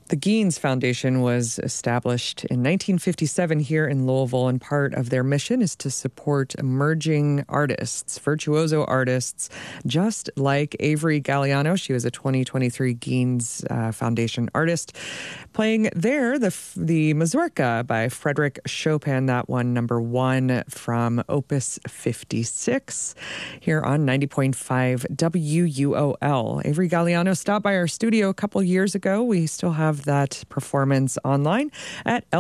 The Geens Foundation was established in 1957 here in Louisville, and part of their mission is to support emerging artists, virtuoso artists, just like Avery Galliano. She was a 2023 Geens Foundation artist, playing there the Mazurka by Frédéric Chopin, that one number 1 from Opus 56, here on 90.5 WUOL. Avery Galliano stopped by our studio a couple years ago. We still have that performance online at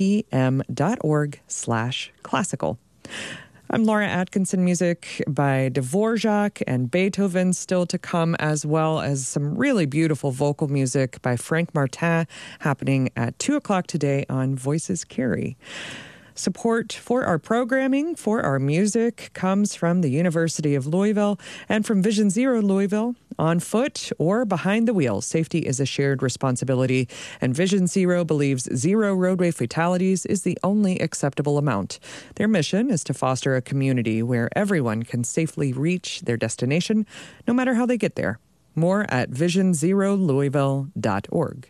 lpm.org/classical. I'm Laura Atkinson. Music by Dvorak and Beethoven still to come, as well as some really beautiful vocal music by Frank Martin happening at 2 o'clock today on Voices Carry. Support for our programming, for our music, comes from the University of Louisville and from Vision Zero Louisville. On foot or behind the wheel, safety is a shared responsibility, and Vision Zero believes 0 roadway fatalities is the only acceptable amount. Their mission is to foster a community where everyone can safely reach their destination, no matter how they get there. More at visionzerolouisville.org.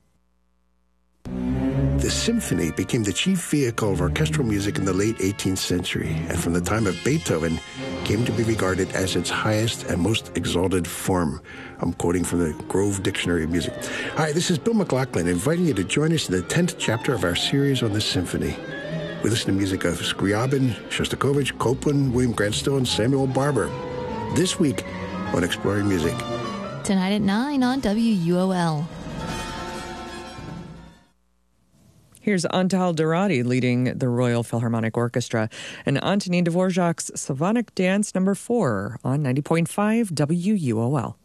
The symphony became the chief vehicle of orchestral music in the late 18th century, and from the time of Beethoven came to be regarded as its highest and most exalted form. I'm quoting from the Grove Dictionary of Music. Hi, this is Bill McLaughlin, inviting you to join us in the 10th chapter of our series on the symphony. We listen to music of Scriabin, Shostakovich, Copland, William Grant Still, and Samuel Barber. This week on Exploring Music. Tonight at 9 on WUOL. Here's Antal Dorati leading the Royal Philharmonic Orchestra and Antonin Dvorak's Slavonic Dance No. 4 on 90.5 WUOL.